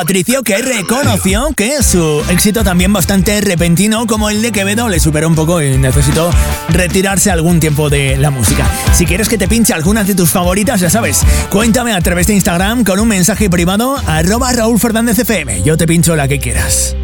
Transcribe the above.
Patricio, que reconoció que su éxito también bastante repentino como el de Quevedo le superó un poco y necesitó retirarse algún tiempo de la música. Si quieres que te pinche algunas de tus favoritas, ya sabes, cuéntame a través de Instagram con un mensaje privado @Raúl Fernández FM. Yo te pincho la que quieras.